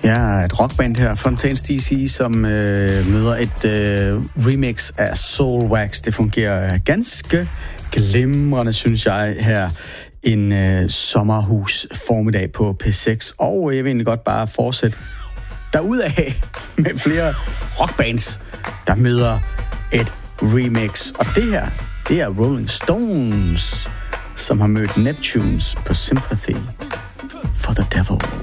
Ja, et rockband her, Fontaines DC, som møder et remix af Soul Wax. Det fungerer ganske glimrende, synes jeg, her en sommerhus formiddag på P6. Og jeg vil egentlig godt bare fortsætte derudaf med flere rockbands, der møder et remix. Og det her, det er Rolling Stones, som har mødt Neptunes på Sympathy for the Devil.